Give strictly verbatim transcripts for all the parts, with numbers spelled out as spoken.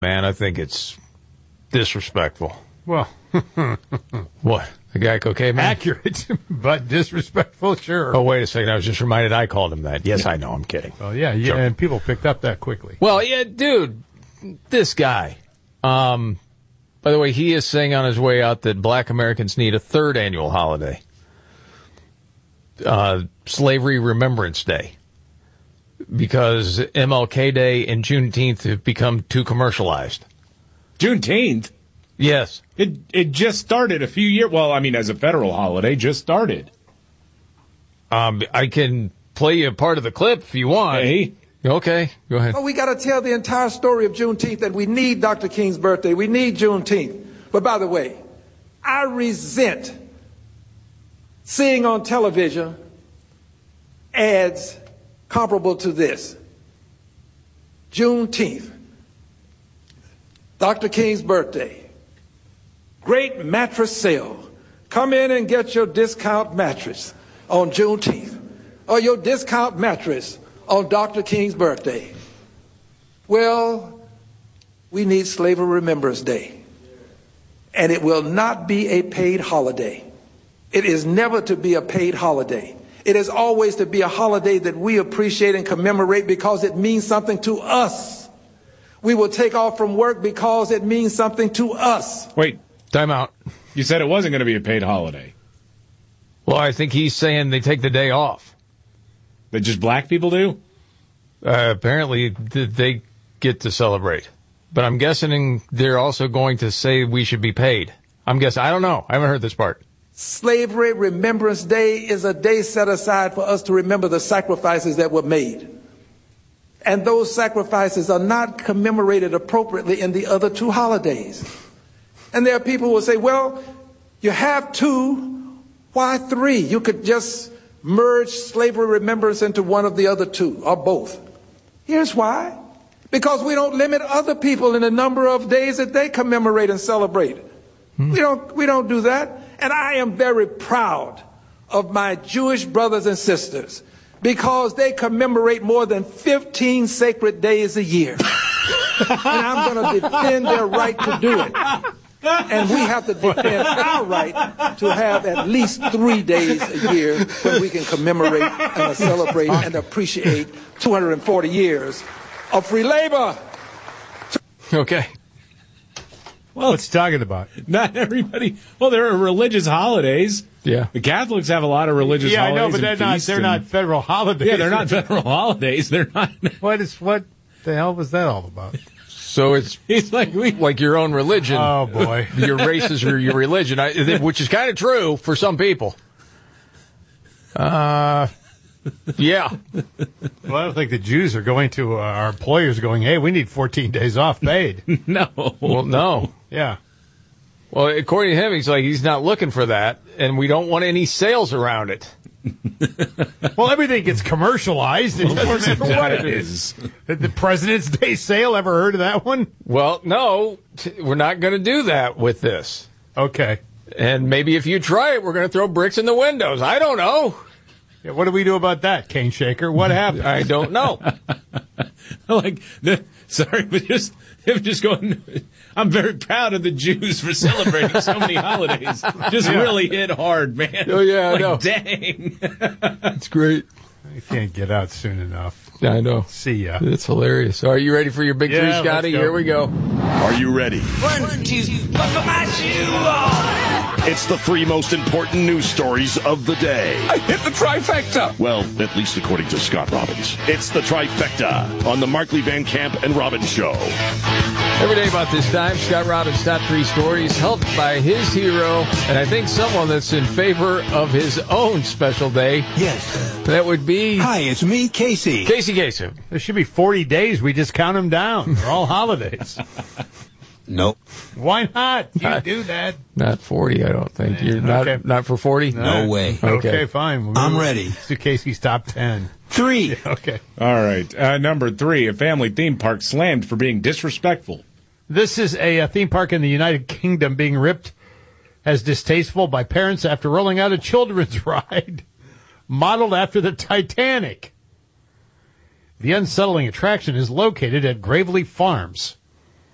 man, I think it's disrespectful. Well, what? The Geico okay, man? Accurate, but disrespectful, sure. Oh, wait a second. I was just reminded I called him that. Yes, I know. I'm kidding. Oh, yeah, yeah, and people picked up that quickly. Well, yeah, dude, this guy. Um, by the way, he is saying on his way out that black Americans need a third annual holiday. Uh, Slavery Remembrance Day. Because M L K Day and Juneteenth have become too commercialized. Juneteenth? Yes. It it just started a few years. Well, I mean, as a federal holiday, just started. Um, I can play you a part of the clip if you want. Hey. Okay, go ahead. Oh, we got to tell the entire story of Juneteenth, that we need Doctor King's birthday. We need Juneteenth. But by the way, I resent seeing on television ads comparable to this. Juneteenth, Doctor King's birthday. Great mattress sale. Come in and get your discount mattress on Juneteenth, or your discount mattress on Doctor King's birthday. Well, we need Slavery Remembrance Day, and it will not be a paid holiday. It is never to be a paid holiday. It is always to be a holiday that we appreciate and commemorate because it means something to us. We will take off from work because it means something to us. Wait. Time out. You said it wasn't going to be a paid holiday. Well, I think he's saying they take the day off. That just black people do? Uh, apparently, th- they get to celebrate. But I'm guessing they're also going to say we should be paid. I'm guessing. I don't know. I haven't heard this part. Slavery Remembrance Day is a day set aside for us to remember the sacrifices that were made. And those sacrifices are not commemorated appropriately in the other two holidays. And there are people who will say, well, you have two, why three? You could just merge slavery remembrance into one of the other two, or both. Here's why. Because we don't limit other people in the number of days that they commemorate and celebrate. Hmm. We don't, we don't do that. And I am very proud of my Jewish brothers and sisters because they commemorate more than fifteen sacred days a year. And I'm going to defend their right to do it. And we have to defend our right to have at least three days a year when we can commemorate and celebrate and appreciate two hundred forty years of free labor. Okay. Well, what's he talking about? Not everybody. Well, there are religious holidays. Yeah. The Catholics have a lot of religious yeah, holidays. Yeah, I know, but they're not. They're and, not federal holidays. Yeah, they're not federal holidays. They're not. What is what the hell was that all about? So it's He's like we, like your own religion. Oh boy, your race is your, your religion, I, which is kind of true for some people. Uh, yeah. Well, I don't think the Jews are going to uh, our employers going, hey, we need fourteen days off paid. No. Well, no. Yeah. Well, according to him, he's like, he's not looking for that, and we don't want any sales around it. Well, everything gets commercialized. It doesn't matter what it is. The President's Day sale, ever heard of that one? Well, no, t- we're not going to do that with this. Okay. And maybe if you try it, we're going to throw bricks in the windows. I don't know. Yeah, what do we do about that, Cane Shaker? What happened? I don't know. like, the, sorry, but just, I'm just going, I'm very proud of the Jews for celebrating so many holidays. Just yeah. really hit hard, man. Oh, yeah, I like, know. Dang. It's great. I can't get out soon enough. I know. See ya. It's hilarious. Are you ready for your big yeah, three, Scotty? Here we go. Are you ready? One, two, buckle my shoe on. It's the three most important news stories of the day. I hit the trifecta. Well, at least according to Scott Robbins. It's the trifecta on the Markley Van Camp and Robbins Show. Every day about this time, Scott Robbins' top three stories, helped by his hero, and I think someone that's in favor of his own special day. Yes. That would be... Hi, it's me, Casey. Casey Kasem. There should be forty days. We just count them down. They're all holidays. Nope. Why not? You not, do that. Not forty, I don't think. You're not okay. not for forty? No way. Okay, okay fine. We'll I'm ready. To Casey's top ten. Three. Yeah, okay. All right. Uh, number three, a family theme park slammed for being disrespectful. This is a, a theme park in the United Kingdom being ripped as distasteful by parents after rolling out a children's ride modeled after the Titanic. The unsettling attraction is located at Gravely Farms.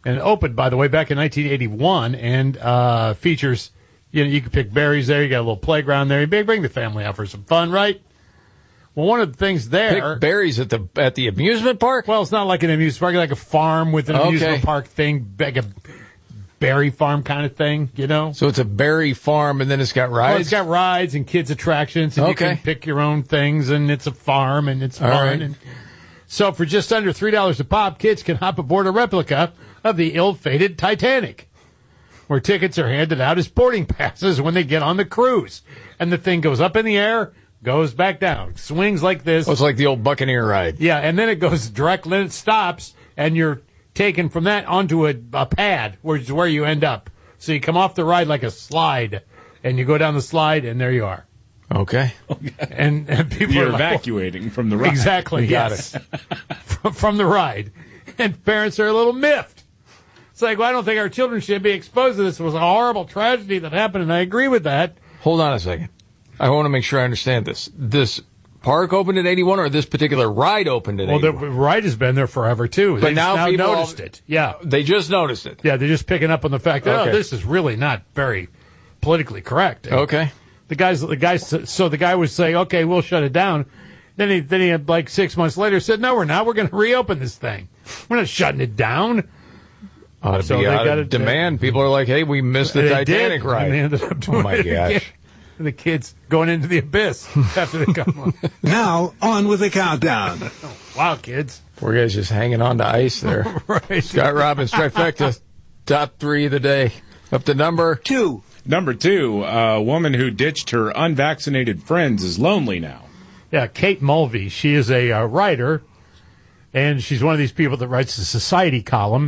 And it opened, by the way, back in nineteen eighty-one, and uh, features, you know, you can pick berries there. You got a little playground there. You bring the family out for some fun, right? Well, one of the things there... Pick berries at the at the amusement park? Well, it's not like an amusement park. It's like a farm with an Okay. amusement park thing, like a berry farm kind of thing, you know? So it's a berry farm, and then it's got rides? Well, it's got rides and kids' attractions, and Okay. you can pick your own things, and it's a farm, and it's All fun. right. And so for just under three dollars a pop, kids can hop aboard a replica of the ill-fated Titanic, where tickets are handed out as boarding passes when they get on the cruise. And the thing goes up in the air, goes back down, swings like this. Oh, it's like the old Buccaneer ride. Yeah, and then it goes direct, then it stops, and you're taken from that onto a, a pad, which is where you end up. So you come off the ride like a slide, and you go down the slide, and there you are. Okay. And, and people You're are like, evacuating from the ride. exactly, Got yes. from, from the ride. And parents are a little miffed. It's like, well, I don't think our children should be exposed to this. It was a horrible tragedy that happened, and I agree with that. Hold on a second. I want to make sure I understand this. This park opened in eighty-one, or this particular ride opened in Well, the eighty-one? ride has been there forever, too. But They've now now people noticed all- it. Yeah. They just noticed it. Yeah, they're just picking up on the fact that, Okay. oh, this is really not very politically correct. And Okay. The guys, the guys, so the guy was saying, okay, we'll shut it down. Then he, then he had like six months later said, no, we're not. We're going to reopen this thing. We're not shutting it down. Ought to So be they out got of it- demand. People are like, hey, we missed the They Titanic did, ride. And they ended up doing Oh, my it gosh. again. And the kids going into the abyss after they come on. Now, on with the countdown. Wow, kids. Poor guy's just hanging on to ice there. Right. Scott Robbins, trifecta, top three of the day. Up to number. Two. Number two, a woman who ditched her unvaccinated friends is lonely now. Yeah, Kate Mulvey. She is a uh, writer, and she's one of these people that writes the Society column.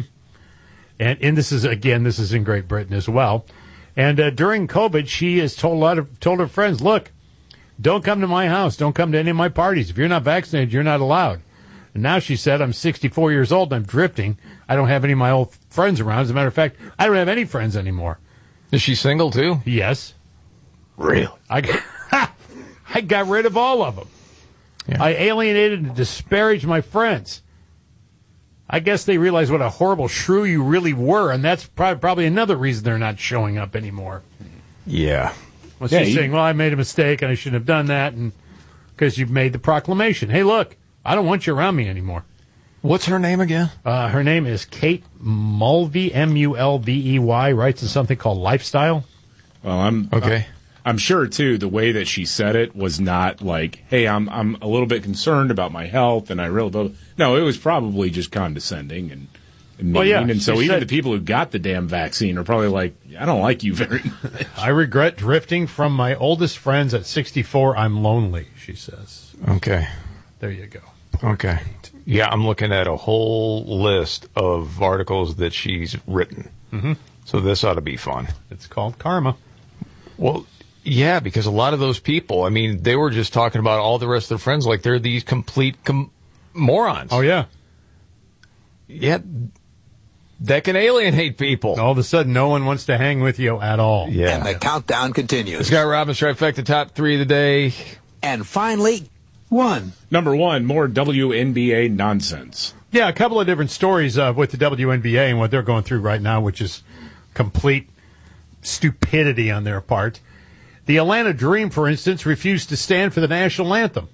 And, and this is, again, this is in Great Britain as well. And uh, during COVID, she has told a lot of told her friends, look, don't come to my house. Don't come to any of my parties. If you're not vaccinated, you're not allowed. And now she said, I'm sixty-four years old and I'm drifting. I don't have any of my old friends around. As a matter of fact, I don't have any friends anymore. Is she single, too? Yes. Really? I got, I got rid of all of them. Yeah. I alienated and disparaged my friends. I guess they realized what a horrible shrew you really were, and that's probably, probably another reason they're not showing up anymore. Yeah. Well, Yeah, she's you- saying, well, I made a mistake, and I shouldn't have done that, and because you've made the proclamation. Hey, look, I don't want you around me anymore. What's her name again? Uh, her name is Kate Mulvey, M U L V E Y, writes in something called Lifestyle. Well, I'm Okay. I'm sure too the way that she said it was not like, "Hey, I'm I'm a little bit concerned about my health," and I really blah, blah. No, it was probably just condescending and, and mean. Well, yeah, and so she even said- the people who got the damn vaccine are probably like, "I don't like you very much." I regret drifting from my oldest friends at sixty-four. I'm lonely, she says. Okay. There you go. Okay. Yeah, I'm looking at a whole list of articles that she's written. Mm-hmm. So this ought to be fun. It's called karma. Well, yeah, because a lot of those people, I mean, they were just talking about all the rest of their friends like they're these complete com- morons. Oh, yeah. Yeah, that can alienate people. All of a sudden, no one wants to hang with you at all. Yeah. And the countdown continues. Scott Robbins, trifecta, top three of the day. And finally, one. Number one, more W N B A nonsense. Yeah, a couple of different stories uh, with the W N B A and what they're going through right now, which is complete stupidity on their part. The Atlanta Dream, for instance, refused to stand for the national anthem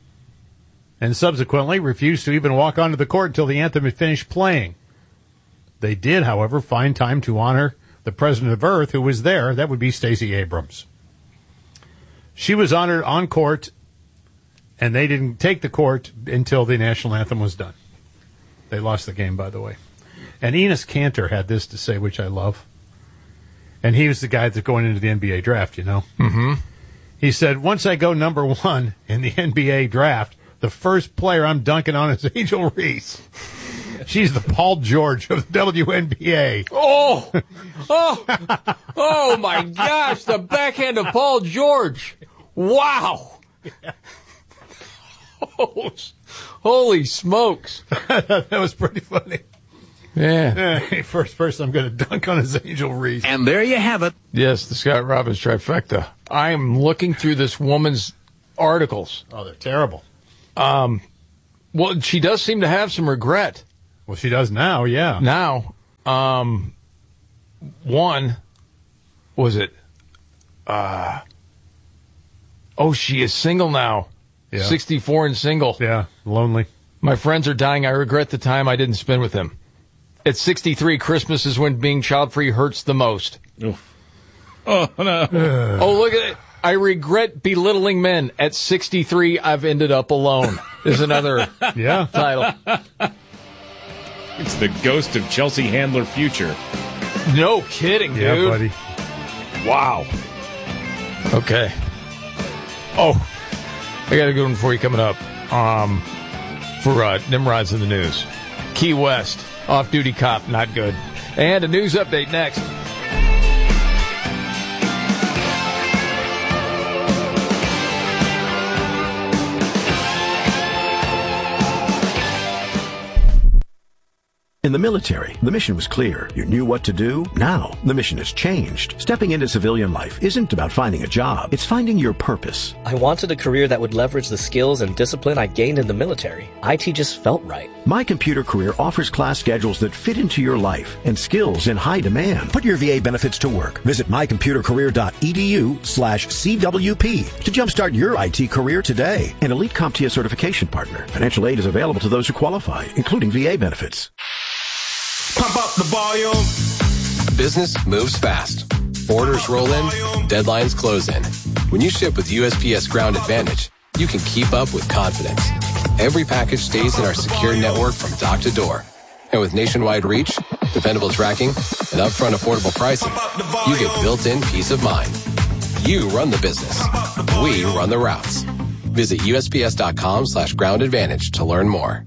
and subsequently refused to even walk onto the court until the anthem had finished playing. They did, however, find time to honor the president of Earth who was there. That would be Stacey Abrams. She was honored on court, and they didn't take the court until the national anthem was done. They lost the game, by the way. And Enos Kanter had this to say, which I love. And he was the guy that's going into the N B A draft, you know. Mm-hmm. He said, once I go number one in the N B A draft, the first player I'm dunking on is Angel Reese. She's the Paul George of the W N B A. Oh, oh, oh my gosh, the backhand of Paul George. Wow. Oh, holy smokes. That was pretty funny. Yeah. Hey, first person I'm going to dunk on is Angel Reese. And there you have it. Yes, the Scott Robbins trifecta. I'm looking through this woman's articles. Oh, they're terrible. Um, well, she does seem to have some regret Well, she does now, yeah. now. Um, one, was it? Uh, oh, she is single now. Yeah. sixty-four and single. Yeah, lonely. My friends are dying. I regret the time I didn't spend with him. At sixty-three, Christmas is when being child-free hurts the most. Oh, oh no. Oh, look at it. I regret belittling men. At sixty-three, I've ended up alone. Is another yeah. title. It's the ghost of Chelsea Handler Future. No kidding, yeah, dude. buddy. Wow. Okay. Oh, I got a good one for you coming up. Um, for uh, Nimrod's in the news. Key West, off-duty cop, not good. And a news update next. In the military, the mission was clear. You knew what to do. Now, the mission has changed. Stepping into civilian life isn't about finding a job. It's finding your purpose. I wanted a career that would leverage the skills and discipline I gained in the military. I T just felt right. My Computer Career offers class schedules that fit into your life and skills in high demand. Put your V A benefits to work. Visit my computer career dot e d u slash C W P to jumpstart your I T career today. An elite CompTIA certification partner. Financial aid is available to those who qualify, including V A benefits. Pump up the volume. Business moves fast. Orders roll in, deadlines close in. When you ship with U S P S Ground Advantage, you can keep up with confidence. Every package stays in our secure network from dock to door. And with nationwide reach, dependable tracking, and upfront affordable pricing, you get built-in peace of mind. You run the business. We run the routes. Visit U S P S dot com slash ground advantage to learn more.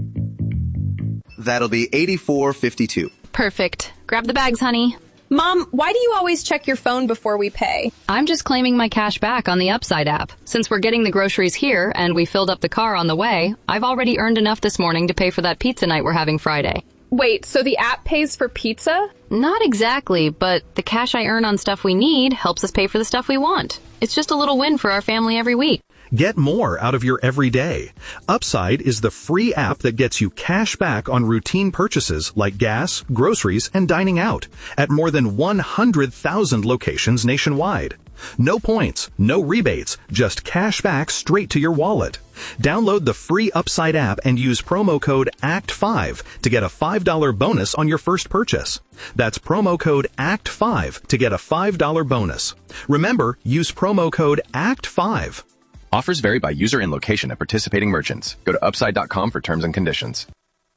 That'll be eighty-four fifty-two. Perfect. Grab the bags, honey. Mom, why do you always check your phone before we pay? I'm just claiming my cash back on the Upside app. Since we're getting the groceries here and we filled up the car on the way, I've already earned enough this morning to pay for that pizza night we're having Friday. Wait, so the app pays for pizza? Not exactly, but the cash I earn on stuff we need helps us pay for the stuff we want. It's just a little win for our family every week. Get more out of your everyday. Upside is the free app that gets you cash back on routine purchases like gas, groceries, and dining out at more than one hundred thousand locations nationwide. No points, no rebates, just cash back straight to your wallet. Download the free Upside app and use promo code A C T five to get a five dollars bonus on your first purchase. That's promo code A C T five to get a five dollars bonus. Remember, use promo code A C T five. Offers vary by user and location at participating merchants. Go to upside dot com for terms and conditions.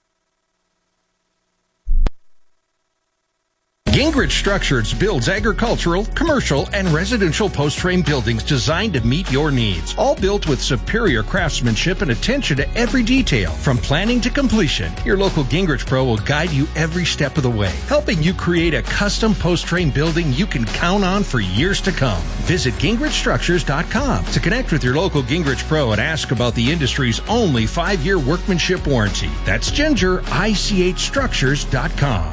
Gingrich Structures builds agricultural, commercial, and residential post-frame buildings designed to meet your needs. All built with superior craftsmanship and attention to every detail. From planning to completion, your local Gingrich Pro will guide you every step of the way, helping you create a custom post-frame building you can count on for years to come. Visit gingrich structures dot com to connect with your local Gingrich Pro and ask about the industry's only five-year workmanship warranty. That's ginger I C H structures dot com.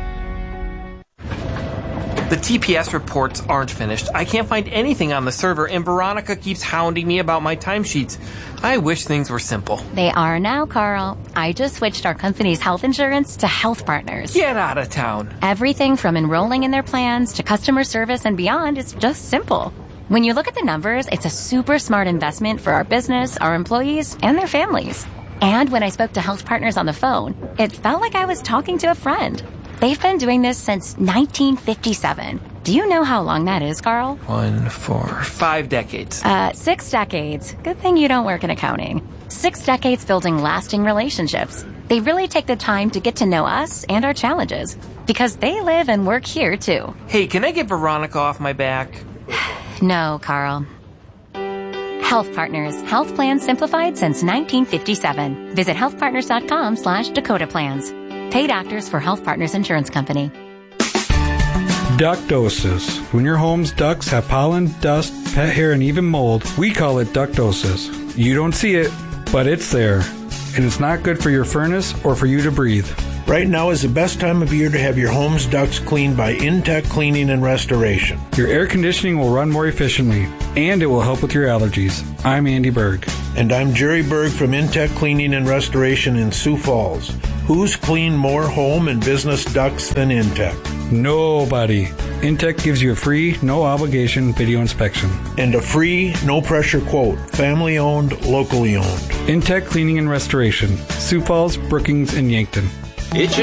The T P S reports aren't finished. I can't find anything on the server, and Veronica keeps hounding me about my timesheets. I wish things were simple. They are now, Carl. I just switched our company's health insurance to Health Partners. Get out of town. Everything from enrolling in their plans to customer service and beyond is just simple. When you look at the numbers, it's a super smart investment for our business, our employees, and their families. And when I spoke to Health Partners on the phone, it felt like I was talking to a friend. They've been doing this since nineteen fifty-seven. Do you know how long that is, Carl? One, four, five decades. Uh, six decades. Good thing you don't work in accounting. Six decades building lasting relationships. They really take the time to get to know us and our challenges because they live and work here, too. Hey, can I get Veronica off my back? No, Carl. Health Partners. Health plans simplified since nineteen fifty-seven. Visit healthpartners.com slash Dakota plans. Paid actors for Health Partners Insurance Company. Ductosis. When your home's ducts have pollen, dust, pet hair, and even mold, we call it ductosis. You don't see it, but it's there. And it's not good for your furnace or for you to breathe. Right now is the best time of year to have your home's ducts cleaned by Intech Cleaning and Restoration. Your air conditioning will run more efficiently, and it will help with your allergies. I'm Andy Berg. And I'm Jerry Berg from Intech Cleaning and Restoration in Sioux Falls. Who's cleaned more home and business ducts than Intech? Nobody. Intech gives you a free, no obligation video inspection. And a free, no pressure quote. Family owned, locally owned. Intech Cleaning and Restoration. Sioux Falls, Brookings, and Yankton. It's